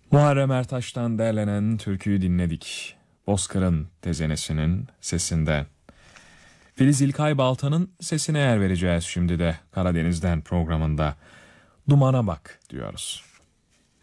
Muharrem Ertaş'tan derlenen türküyü dinledik. Bozkır'ın tezenesinin sesinden. Filiz İlkay Balta'nın sesine yer vereceğiz şimdi de Karadeniz'den programında. Dumana bak diyoruz.